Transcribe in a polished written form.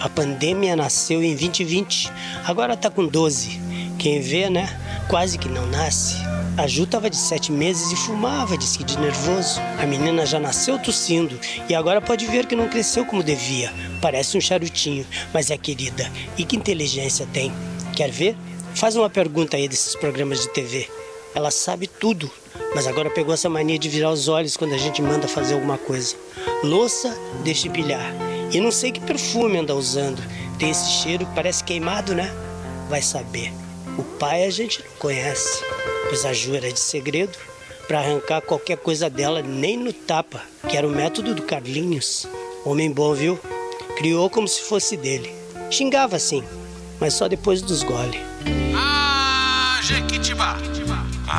A pandemia nasceu em 2020, agora tá com 12. Quem vê, né? Quase que não nasce. A Ju tava de 7 meses e fumava, disse que de nervoso. A menina já nasceu tossindo e agora pode ver que não cresceu como devia. Parece um charutinho, mas é querida. E que inteligência tem? Quer ver? Faz uma pergunta aí desses programas de TV. Ela sabe tudo, mas agora pegou essa mania de virar os olhos quando a gente manda fazer alguma coisa. Louça, deixa pilhar. E não sei que perfume anda usando. Tem esse cheiro que parece queimado, né? Vai saber. O pai a gente não conhece, pois a Ju era de segredo. Para arrancar qualquer coisa dela, nem no tapa, que era o método do Carlinhos. Homem bom, viu? Criou como se fosse dele. Xingava sim, mas só depois dos gole.